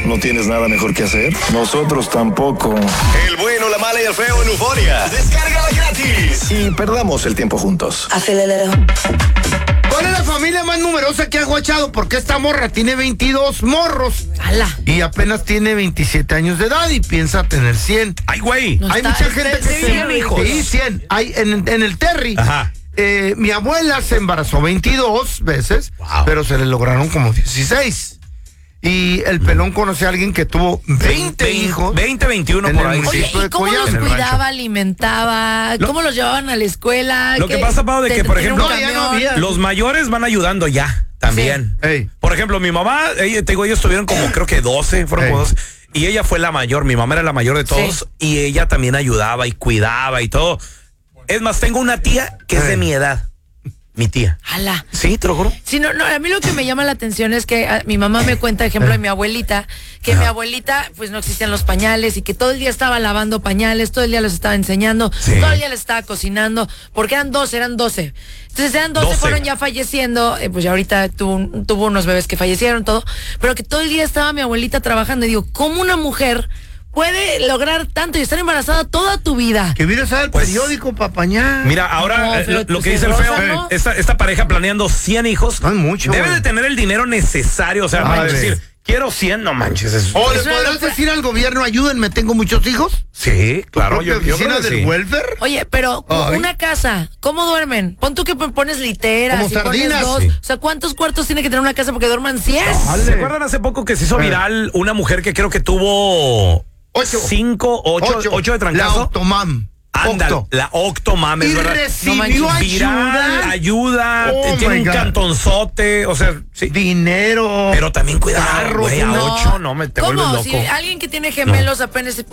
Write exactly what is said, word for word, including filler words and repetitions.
¿No tienes nada mejor que hacer? Nosotros tampoco. El bueno, la mala y el feo en Euforia. Descárgala gratis. Y perdamos el tiempo juntos. Acelera. ¿Cuál es la familia más numerosa que ha guachado? Porque esta morra tiene veintidós morros. ¡Hala! Y apenas tiene veintisiete años de edad y piensa tener cien. ¡Ay, güey! No Hay está- mucha gente que sí, se... hijos. Sí, cien. Hay en, en el Terry. Ajá. Eh, mi abuela se embarazó veintidós veces, Wow. pero se le lograron como dieciséis. Y el pelón conoce a alguien que tuvo veinte hijos. veinte, veintiuno en por el ahí. municipio. Sí. Oye, de ¿y cómo Collado, los en el cuidaba, rancho. alimentaba? Lo- ¿Cómo los llevaban a la escuela? Lo que ¿Qué- pasa, Pau, de te- que, por tenían un ejemplo, No, ya no camión? había. Los mayores van ayudando ya, también. Sí. Ey. Por ejemplo, mi mamá, ella, te digo, ellos tuvieron como, creo que doce, fueron Ey. como doce. Y ella fue la mayor, mi mamá era la mayor de todos. Sí. Y ella también ayudaba y cuidaba y todo. Es más, tengo una tía que es de Ey. mi edad. Mi tía. ¡Hala! Sí, te lo juro. Sí, no, no, a mí lo que me llama la atención es que ah, mi mamá me cuenta, ejemplo, de mi abuelita, que mi abuelita, pues no existían los pañales y que todo el día estaba lavando pañales, todo el día los estaba enseñando, Sí. todo el día les estaba cocinando, porque eran doce, eran doce. Entonces eran doce, doce. fueron ya falleciendo, eh, pues ya ahorita tuvo, un- tuvo unos bebés que fallecieron, todo, pero que todo el día estaba mi abuelita trabajando y digo, ¿cómo una mujer puede lograr tanto y estar embarazada toda tu vida? Que vienes al Pues, periódico, papañá. Mira, ahora No, eh, pero lo, pues que es dice el feo, rosa, ¿no? esta, esta pareja planeando cien hijos, No es mucho, debe güey. de tener el dinero necesario, o sea, Ay, para güey. decir, quiero cien, no manches. Es, ¿O le Es una podrás locura. decir al gobierno, ayúdenme, tengo muchos hijos? sí, claro, ¿Propia yo, yo oficina creo que del sí. welfare? Oye, pero Ay. una casa, ¿cómo duermen? Pon tú que p- pones literas Como y pones sardinas. dos. Sí. O sea, ¿cuántos cuartos tiene que tener una casa porque duerman cien? ¿Se acuerdan hace poco que se hizo Eh. viral una mujer que creo que tuvo Ocho. cinco, ocho, ocho, de La trancazo? Octomam. Ándale, Octo. la Octomam, es Y verdad. recibió Viral, ayuda. ayuda, Oh, tiene my un God. cantonzote, o sea, sí. Dinero. Pero también cuidado, carros, güey, a no. ocho, no me te ¿Cómo? vuelves Si loco. alguien que tiene gemelos apenas